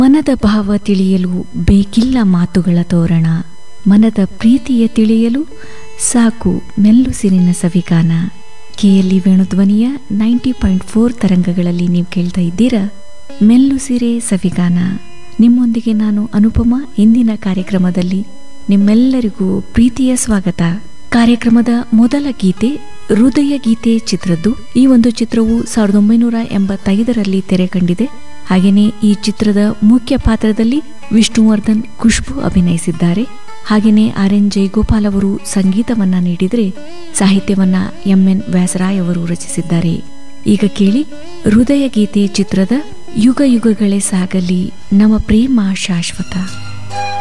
ಮನದ ಭಾವ ತಿಳಿಯಲು ಬೇಕಿಲ್ಲ ಮಾತುಗಳ ತೋರಣ, ಮನದ ಪ್ರೀತಿಯ ತಿಳಿಯಲು ಸಾಕು ಮೆಲ್ಲುಸಿರಿನ ಸವಿಗಾನ. ಕೆಎಲ್ಇ ವೇಣುಧ್ವನಿಯ 90.4 ತರಂಗಗಳಲ್ಲಿ ನೀವು ಕೇಳ್ತಾ ಇದ್ದೀರಾ ಮೆಲ್ಲುಸಿರೆ ಸವಿಗಾನ. ನಿಮ್ಮೊಂದಿಗೆ ನಾನು ಅನುಪಮ. ಇಂದಿನ ಕಾರ್ಯಕ್ರಮದಲ್ಲಿ ನಿಮ್ಮೆಲ್ಲರಿಗೂ ಪ್ರೀತಿಯ ಸ್ವಾಗತ. ಕಾರ್ಯಕ್ರಮದ ಮೊದಲ ಗೀತೆ ಹೃದಯ ಗೀತೆ ಚಿತ್ರದ್ದು. ಈ ಒಂದು ಚಿತ್ರವು 1985ರಲ್ಲಿ ತೆರೆ ಕಂಡಿದೆ. ಹಾಗೆಯೇ ಈ ಚಿತ್ರದ ಮುಖ್ಯ ಪಾತ್ರದಲ್ಲಿ ವಿಷ್ಣುವರ್ಧನ್, ಖುಷ್ಬು ಅಭಿನಯಿಸಿದ್ದಾರೆ. ಹಾಗೆಯೇ RN ಜಯಗೋಪಾಲ್ ಅವರು ಸಂಗೀತವನ್ನ ನೀಡಿದರೆ ಸಾಹಿತ್ಯವನ್ನ MN ವ್ಯಾಸರಾಯ್ ಅವರು ರಚಿಸಿದ್ದಾರೆ. ಈಗ ಕೇಳಿ ಹೃದಯ ಗೀತೆ ಚಿತ್ರದ ಯುಗ ಯುಗಗಳೇ ಸಾಗಲಿ ನಮ್ಮ ಪ್ರೇಮ ಶಾಶ್ವತ.